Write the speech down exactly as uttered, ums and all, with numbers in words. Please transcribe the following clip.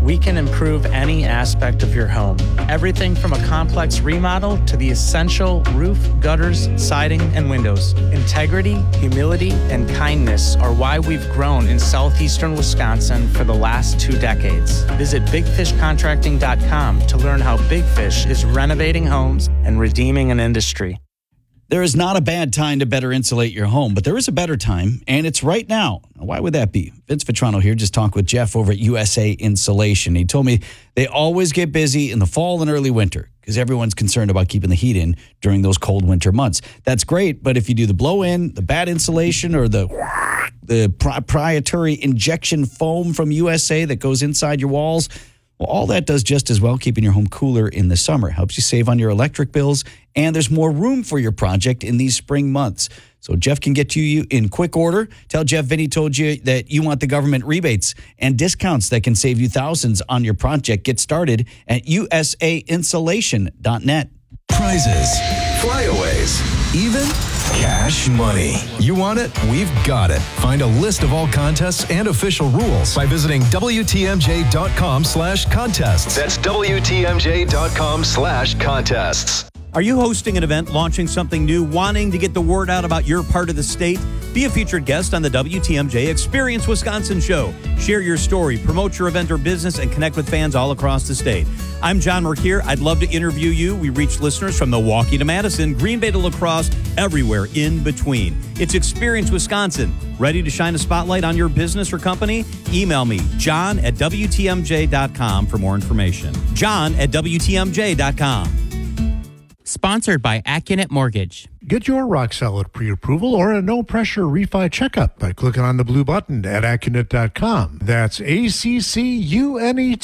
we can improve any aspect of your home. Everything from a complex remodel to the essential roof, gutters, siding, and windows. Integrity, humility, and kindness are why we've grown in southeastern Wisconsin for the last two decades. Visit big fish contracting dot com to learn how Big Fish is renovating homes and redeeming an industry. There is not a bad time to better insulate your home, but there is a better time, and it's right now. Why would that be? Vince Vitrano here, just talked with Jeff over at U S A Insulation. He told me they always get busy in the fall and early winter because everyone's concerned about keeping the heat in during those cold winter months. That's great, but if you do the blow-in, the bad insulation, or the the proprietary injection foam from U S A that goes inside your walls, well, all that does just as well, keeping your home cooler in the summer. Helps you save on your electric bills, and there's more room for your project in these spring months. So Jeff can get to you in quick order. Tell Jeff Vinny told you that you want the government rebates and discounts that can save you thousands on your project. Get started at U S A insulation dot net. Prizes, flyaways, even cash money. You want it? We've got it. Find a list of all contests and official rules by visiting W T M J dot com slash contests. That's W T M J dot com slash contests. Are you hosting an event, launching something new, wanting to get the word out about your part of the state? Be a featured guest on the W T M J Experience Wisconsin show. Share your story, promote your event or business, and connect with fans all across the state. I'm John Merkier. I'd love to interview you. We reach listeners from Milwaukee to Madison, Green Bay to La Crosse, everywhere in between. It's Experience Wisconsin. Ready to shine a spotlight on your business or company? Email me, john at W T M J dot com for more information. John at W T M J dot com. Sponsored by Accunet Mortgage. Get your rock solid pre-approval or a no-pressure refi checkup by clicking on the blue button at Accunet dot com. That's A C C U N E T